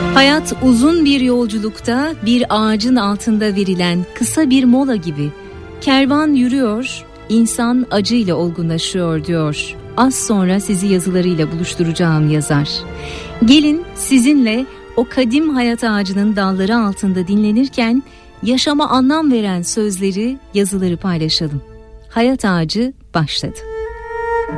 Hayat uzun bir yolculukta bir ağacın altında verilen kısa bir mola gibi. Kervan yürüyor, insan acıyla olgunlaşıyor diyor. Az sonra sizi yazılarıyla buluşturacağım yazar. Gelin sizinle o kadim hayat ağacının dalları altında dinlenirken yaşama anlam veren sözleri, yazıları paylaşalım. Hayat ağacı başladı.